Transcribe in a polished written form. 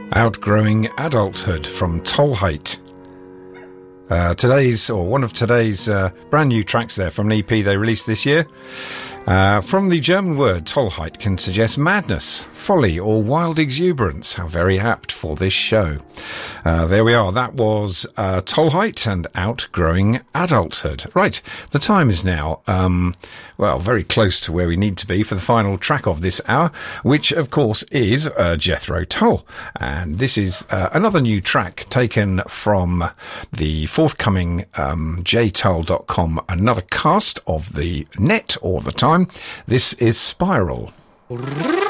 Outgrowing Adulthood from Tollheit. One of today's brand new tracks there from an EP they released this year. From the German word, Tollheit can suggest madness, folly, or wild exuberance. How very apt for this show. There we are. That was Tollheit and Outgrowing Adulthood. Right, the time is now, very close to where we need to be for the final track of this hour, which, of course, is Jethro Tull. And this is another new track taken from the forthcoming jtull.com, another cast of the net or the time. This is Spiral.